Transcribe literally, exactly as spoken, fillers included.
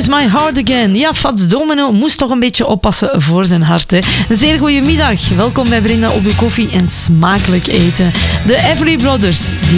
Knows My Heart Again. Ja, Fats Domino moest toch een beetje oppassen voor zijn hart. Hè. Een zeer goede middag. Welkom bij Brenda op de koffie en smakelijk eten. De Everly Brothers.